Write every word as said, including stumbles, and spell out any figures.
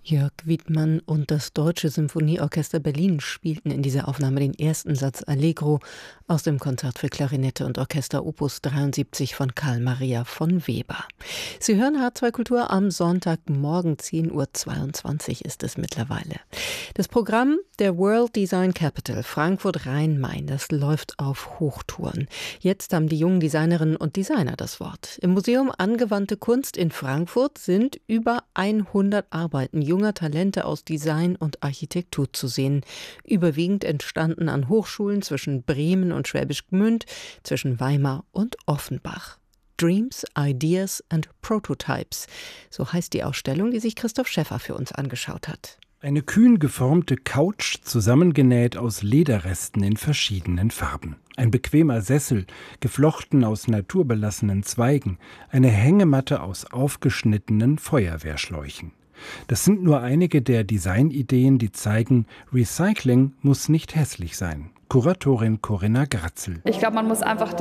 Jörg Wiedmann und das Deutsche Symphonieorchester Berlin spielten in dieser Aufnahme den ersten Satz Allegro aus dem Konzert für Klarinette und Orchester Opus dreiundsiebzig von Carl Maria von Weber. Sie hören H zwei Kultur am Sonntagmorgen, zehn Uhr zweiundzwanzig ist es mittlerweile. Das Programm der World Design Capital Frankfurt-Rhein-Main, das läuft auf Hochtouren. Jetzt haben die jungen Designerinnen und Designer das Wort. Im Museum Angewandte Kunst in Frankfurt sind über hundert Arbeiten junger Talente aus Design und Architektur zu sehen. Überwiegend entstanden an Hochschulen zwischen Bremen und Schwäbisch Gmünd, zwischen Weimar und Offenbach. Dreams, Ideas and Prototypes, so heißt die Ausstellung, die sich Christoph Schäffer für uns angeschaut hat. Eine kühn geformte Couch, zusammengenäht aus Lederresten in verschiedenen Farben. Ein bequemer Sessel, geflochten aus naturbelassenen Zweigen. Eine Hängematte aus aufgeschnittenen Feuerwehrschläuchen. Das sind nur einige der Designideen, die zeigen, Recycling muss nicht hässlich sein. Kuratorin Corinna Gratzel. Ich glaube, man muss einfach